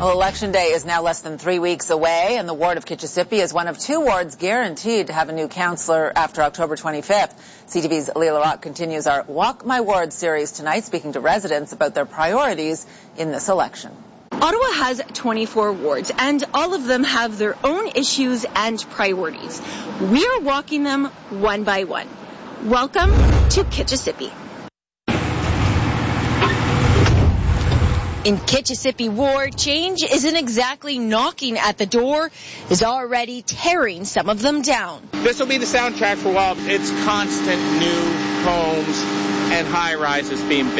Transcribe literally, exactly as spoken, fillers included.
Well, Election Day is now less than three weeks away, and the ward of Kitchissippi is one of two wards guaranteed to have a new councillor after October twenty-fifth. C T V's Leah Larocque continues our Walk My Ward series tonight, speaking to residents about their priorities in this election. Ottawa has twenty-four wards, and all of them have their own issues and priorities. We are walking them one by one. Welcome to Kitchissippi. In Kitchissippi Ward, change isn't exactly knocking at the door, is already tearing some of them down. This will be the soundtrack for a while. It's constant new homes and high-rises being built.